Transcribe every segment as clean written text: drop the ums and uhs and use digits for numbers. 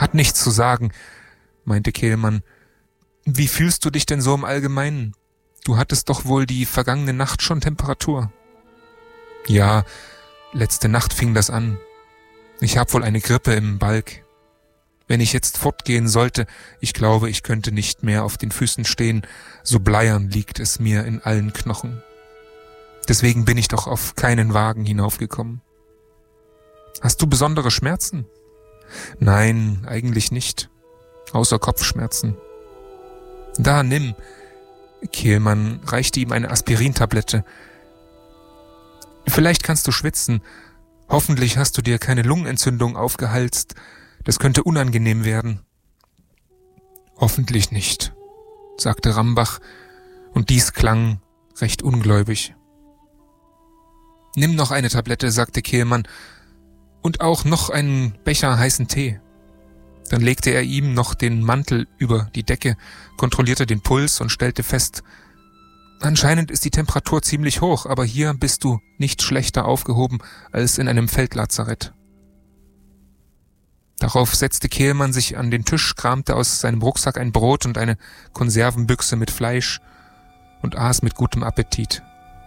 Hat nichts zu sagen, meinte Kehlmann. Wie fühlst du dich denn so im Allgemeinen? Du hattest doch wohl die vergangene Nacht schon Temperatur. Ja, letzte Nacht fing das an. Ich hab wohl eine Grippe im Balg. Wenn ich jetzt fortgehen sollte, ich glaube, ich könnte nicht mehr auf den Füßen stehen, so bleiern liegt es mir in allen Knochen. Deswegen bin ich doch auf keinen Wagen hinaufgekommen. Hast du besondere Schmerzen? Nein, eigentlich nicht. Außer Kopfschmerzen. Da, nimm. Kehlmann reichte ihm eine Aspirintablette. Vielleicht kannst du schwitzen. Hoffentlich hast du dir keine Lungenentzündung aufgehalst. Das könnte unangenehm werden. Hoffentlich nicht, sagte Rambach, und dies klang recht ungläubig. Nimm noch eine Tablette, sagte Kehlmann, und auch noch einen Becher heißen Tee. Dann legte er ihm noch den Mantel über die Decke, kontrollierte den Puls und stellte fest, anscheinend ist die Temperatur ziemlich hoch, aber hier bist du nicht schlechter aufgehoben als in einem Feldlazarett. Darauf setzte Kehlmann sich an den Tisch, kramte aus seinem Rucksack ein Brot und eine Konservenbüchse mit Fleisch und aß mit gutem Appetit.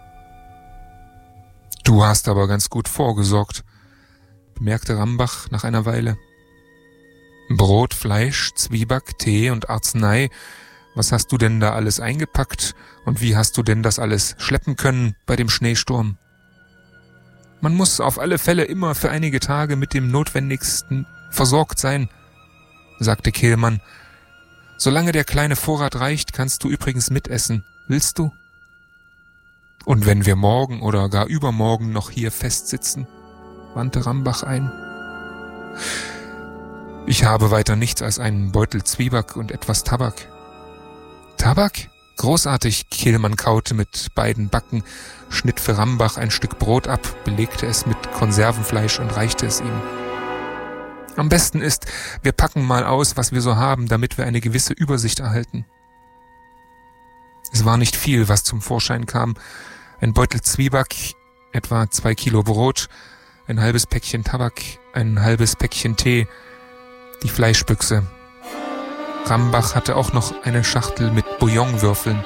Du hast aber ganz gut vorgesorgt, bemerkte Rambach nach einer Weile. Brot, Fleisch, Zwieback, Tee und Arznei, was hast du denn da alles eingepackt und wie hast du denn das alles schleppen können bei dem Schneesturm? Man muss auf alle Fälle immer für einige Tage mit dem Notwendigsten versorgt sein, sagte Kehlmann. Solange der kleine Vorrat reicht, kannst du übrigens mitessen. Willst du? Und wenn wir morgen oder gar übermorgen noch hier festsitzen, wandte Rambach ein. Ich habe weiter nichts als einen Beutel Zwieback und etwas Tabak. Tabak? Großartig, Kehlmann kaute mit beiden Backen, schnitt für Rambach ein Stück Brot ab, belegte es mit Konservenfleisch und reichte es ihm. Am besten ist, wir packen mal aus, was wir so haben, damit wir eine gewisse Übersicht erhalten. Es war nicht viel, was zum Vorschein kam. Ein Beutel Zwieback, etwa 2 Kilo Brot, ein halbes Päckchen Tabak, ein halbes Päckchen Tee, die Fleischbüchse. Rambach hatte auch noch eine Schachtel mit Bouillonwürfeln.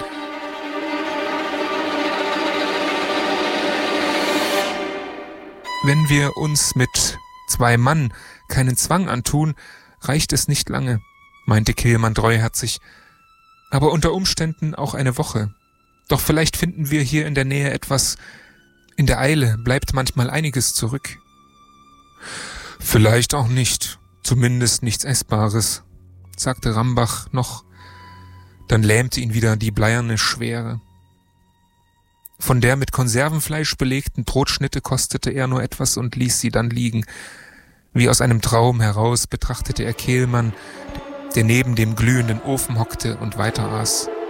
Wenn wir uns mit 2 Mann keinen Zwang antun, reicht es nicht lange, meinte Kehlmann treuherzig, aber unter Umständen auch eine Woche. Doch vielleicht finden wir hier in der Nähe etwas. In der Eile bleibt manchmal einiges zurück. Vielleicht auch nicht, zumindest nichts Essbares, sagte Rambach noch. Dann lähmte ihn wieder die bleierne Schwere. Von der mit Konservenfleisch belegten Brotschnitte kostete er nur etwas und ließ sie dann liegen. Wie aus einem Traum heraus betrachtete er Kehlmann, der neben dem glühenden Ofen hockte und weiter aß.